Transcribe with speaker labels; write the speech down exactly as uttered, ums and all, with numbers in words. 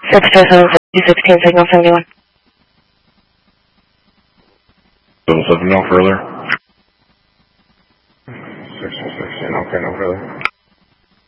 Speaker 1: six two seven two sixteen, signal seventy-one.
Speaker 2: seven, no further. six two sixteen, okay, no further.